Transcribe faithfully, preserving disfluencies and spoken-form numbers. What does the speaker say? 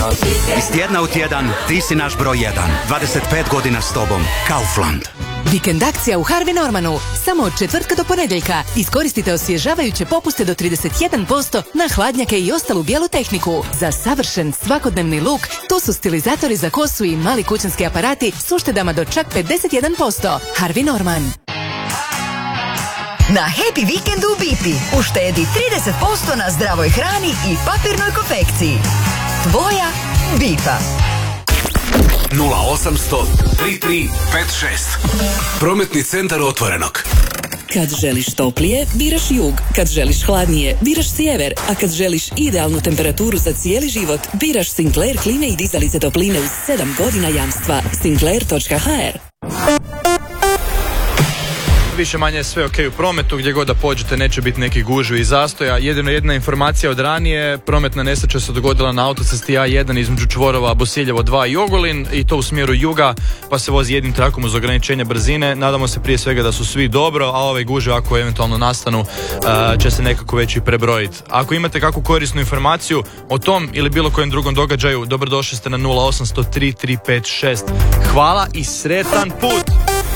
Iz tjedna u tjedan ti si naš broj jedan. dvadeset pet godina s tobom. Kaufland. Vikend akcija u Harvey Normanu. Samo od četvrtka do ponedjeljka. Iskoristite osvježavajuće popuste do trideset jedan posto na hladnjake i ostalu bijelu tehniku. Za savršen svakodnevni luk, tu su stilizatori za kosu i mali kućanski aparati s uštedama do čak pedeset jedan posto. Harvey Norman. Na Happy Weekendu u Bipi uštedi trideset posto na zdravoj hrani i papirnoj konfekciji. Tvoja Bipa. nula osamsto tri tri pet šest. Prometni centar Otvorenog. Kad želiš toplije, biraš jug. Kad želiš hladnije, biraš sjever. A kad želiš idealnu temperaturu za cijeli život, biraš Sinclair klime i dizalice topline uz sedam godina jamstva. Sinclair točka ha er. Više manje sve ok u prometu, gdje god da pođete neće biti neki gužvi i zastoja. Jedino jedna informacija od ranije, prometna nesreća se dogodila na autocesti A jedan između čvorova Bosiljevo dva i Ogulin, i to u smjeru juga, pa se vozi jednim trakom uz ograničenje brzine. Nadamo se prije svega da su svi dobro, a ove gužve ako eventualno nastanu uh, će se nekako već i prebrojiti. Ako imate kakvu korisnu informaciju o tom ili bilo kojem drugom događaju, dobrodošli ste na nula osamsto tri tri pet šest. Hvala i sretan put!